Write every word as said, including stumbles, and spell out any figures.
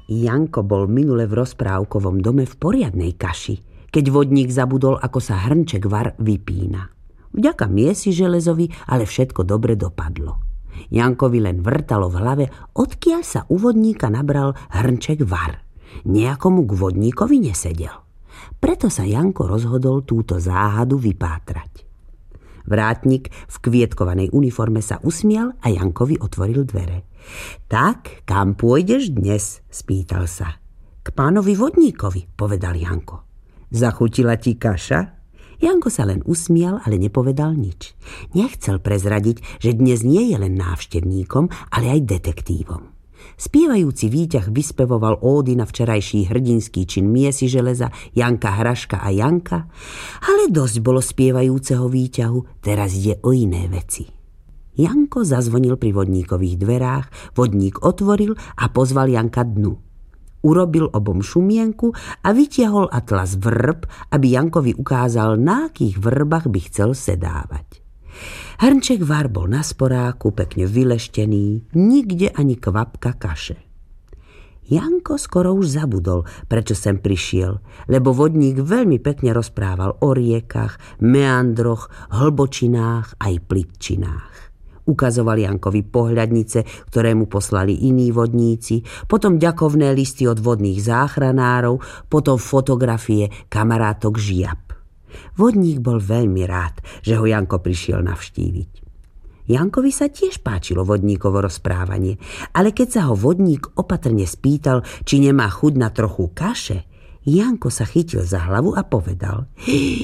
Janko bol minule v rozprávkovom dome v poriadnej kaši, keď vodník zabudol, ako sa hrnček var vypína. Vďaka miesi železovi ale všetko dobre dopadlo. Jankovi len vrtalo v hlave, odkiaľ sa u vodníka nabral hrnček var. Nejakomu k vodníkovi nesedel. Preto sa Janko rozhodol túto záhadu vypátrať. Vrátnik v kvietkovanej uniforme sa usmial a Jankovi otvoril dvere. Tak, kam pôjdeš dnes? Spýtal sa. K pánovi vodníkovi, povedal Janko. Zachutila ti kaša? Janko sa len usmial, ale nepovedal nič. Nechcel prezradiť, že dnes nie je len návštevníkom, ale aj detektívom. Spievajúci výťah vyspevoval ódy na včerajší hrdinský čin miesi železa, Janka Hraška a Janka, ale dosť bolo spievajúceho výťahu, teraz ide o iné veci. Janko zazvonil pri vodníkových dverách, vodník otvoril a pozval Janka dnu. Urobil obom šumienku a vytiahol atlas vrb, aby Jankovi ukázal, na akých vrbách by chcel sedávať. Hrnček var bol na sporáku, pekne vyleštený, nikde ani kvapka kaše. Janko skoro už zabudol, prečo sem prišiel, lebo vodník veľmi pekne rozprával o riekach, meandroch, hlbočinách aj plitčinách. Ukazoval Jankovi pohľadnice, ktoré mu poslali iní vodníci, potom ďakovné listy od vodných záchranárov, potom fotografie kamarátok žiab. Vodník bol veľmi rád, že ho Janko prišiel navštíviť. Jankovi sa tiež páčilo vodníkovo rozprávanie, ale keď sa ho vodník opatrne spýtal, či nemá chuť na trochu kaše, Janko sa chytil za hlavu a povedal: